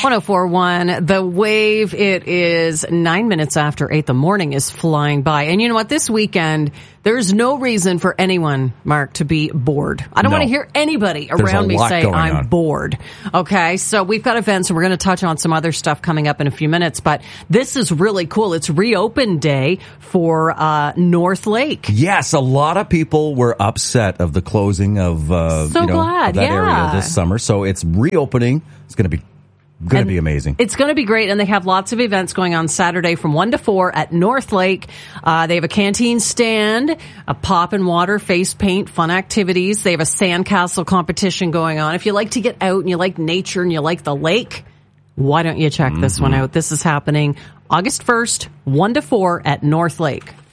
1041, The Wave. It is 9 minutes after 8. The morning is flying by. And you know what? This weekend, there's no reason for anyone, Mark, to be bored. I don't want to hear anybody around me say I'm bored. Okay, so we've got events, and we're going to touch on some other stuff coming up in a few minutes. But this is really cool. It's reopen day for North Lake. Yes, a lot of people were upset of the closing of, of that area this summer. So it's reopening. It's going to be amazing. It's going to be great, and they have lots of events going on Saturday from 1 to 4 at North Lake. They have a canteen stand, a pop and water, face paint, fun activities. They have a sandcastle competition going on. If you like to get out and you like nature and you like the lake, why don't you check this one out? This is happening August 1st, 1 to 4 at North Lake.